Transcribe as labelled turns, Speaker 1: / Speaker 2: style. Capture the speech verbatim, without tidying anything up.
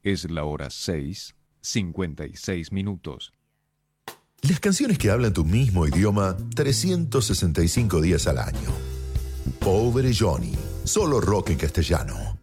Speaker 1: Es la hora seis, cincuenta y seis minutos.
Speaker 2: Las canciones que hablan tu mismo idioma trescientos sesenta y cinco días al año. Pobre Johnny, solo rock en castellano.